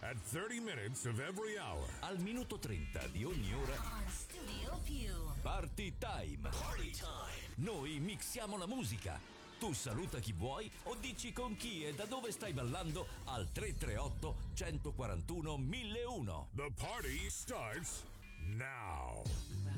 At 30 minutes of every hour. Al minuto 30 di ogni ora. On Studio Più. Party time. Party time. Noi mixiamo la musica. Tu saluta chi vuoi o dici con chi e da dove stai ballando al 338 141 1001. The party starts now.